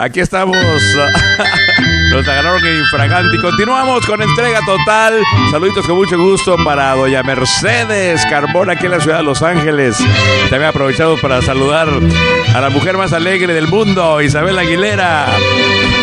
Aquí estamos. Nos agarraron en infraganti. Continuamos con entrega total. Saluditos con mucho gusto para doña Mercedes Carbón, aquí en la ciudad de Los Ángeles. También aprovechamos para saludar a la mujer más alegre del mundo, Isabel Aguilera.